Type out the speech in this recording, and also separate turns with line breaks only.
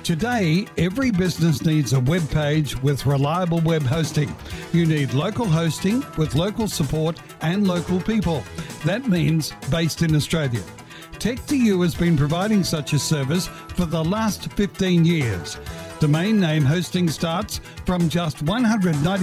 Today, every business needs a web page with reliable web hosting. You need local hosting with local support and local people. That means based in Australia. Tech2U has been providing such a service for the last 15 years. Domain name hosting starts from just $190